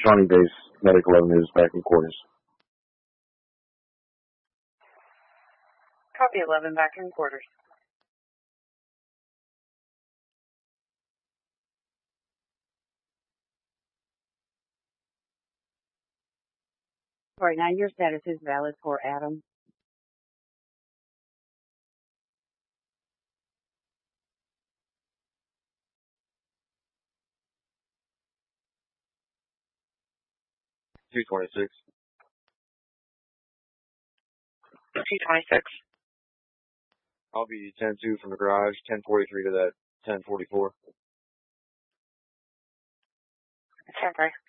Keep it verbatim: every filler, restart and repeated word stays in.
Shawnee Base, Medic eleven is back in quarters. Copy eleven, back in quarters. All right, now your status is valid for Adam. two twenty-six. two twenty-six. I'll be ten two from the garage, ten forty-three to that ten forty-four. ten three.